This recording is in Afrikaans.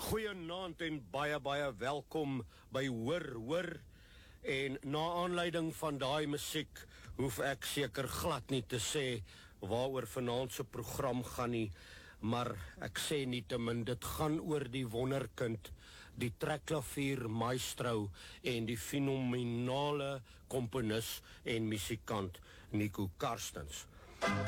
Goeienaand en baie welkom by Hoor. En na aanleiding van daai musiek hoef ek seker glad nie te sê waaroor vanaand se program gaan nie, maar ek sê nietemin dit gaan oor die wonderkind, die trekklavier maestro en die fenomenale komponis en musikant Nico Karstens.